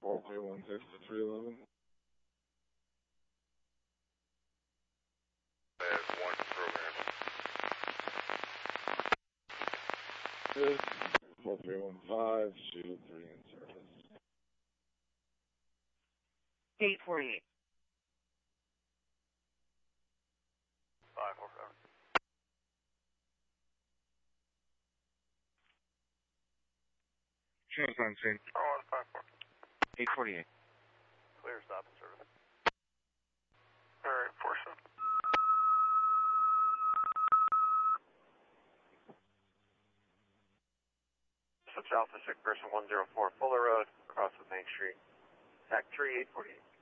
431 311. There's one program. Good. 4315, Shield 3 in service. 848. 547. Trail's on scene. 4154. 848. Clear, stop and service. Alright, 47. Switch Alpha 6 person 104 Fuller Road, across the main street. TAC 3848.